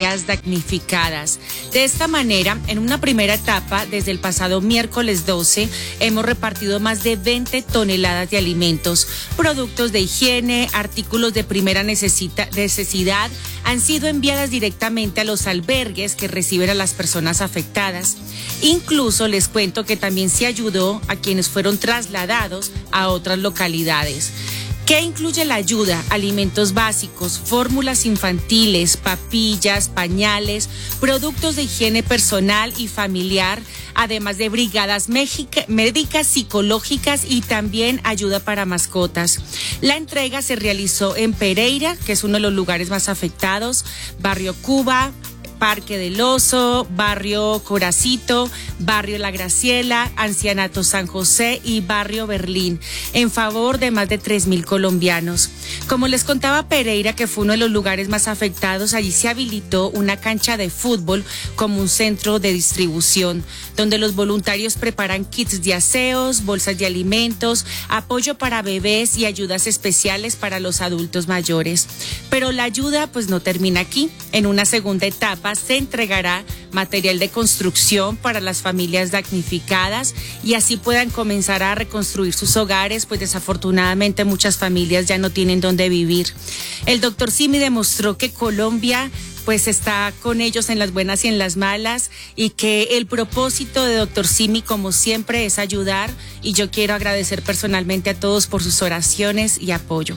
familias damnificadas. De esta manera, en una primera etapa, desde el pasado miércoles 12, hemos repartido más de 20 toneladas de alimentos, productos de higiene, artículos de primera necesidad, han sido enviadas directamente a los albergues que reciben a las personas afectadas. Incluso les cuento que también se ayudó a quienes fueron trasladados a otras localidades. ¿Qué incluye la ayuda? Alimentos básicos, fórmulas infantiles, papillas, pañales, productos de higiene personal y familiar, además de brigadas médicas, psicológicas y también ayuda para mascotas. La entrega se realizó en Pereira, que es uno de los lugares más afectados, Barrio Cuba, Parque del Oso, Barrio Coracito, Barrio La Graciela, Ancianato San José y Barrio Berlín, en favor de más de 3,000 colombianos. Como les contaba, Pereira, que fue uno de los lugares más afectados, allí se habilitó una cancha de fútbol como un centro de distribución, donde los voluntarios preparan kits de aseos, bolsas de alimentos, apoyo para bebés y ayudas especiales para los adultos mayores. Pero la ayuda pues no termina aquí. En una segunda etapa se entregará material de construcción para las familias damnificadas y así puedan comenzar a reconstruir sus hogares, pues desafortunadamente muchas familias ya no tienen dónde vivir. El doctor Simi demostró que Colombia pues está con ellos en las buenas y en las malas, y que el propósito de doctor Simi, como siempre, es ayudar, y yo quiero agradecer personalmente a todos por sus oraciones y apoyo.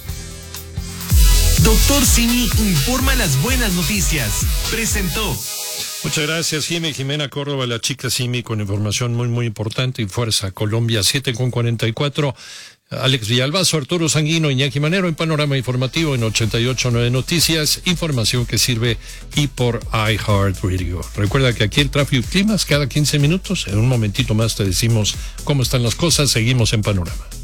Doctor Simi informa las buenas noticias. Presentó. Muchas gracias, Jimena Córdoba, la chica Simi, con información muy importante. Y Fuerza Colombia, 7:44. Alex Villalbazo, Arturo Sanguino, Iñaki Manero en Panorama Informativo en 88.9 Noticias. Información que sirve y por iHeartRadio. Recuerda que aquí el tráfico y climas cada 15 minutos. En un momentito más te decimos cómo están las cosas. Seguimos en Panorama.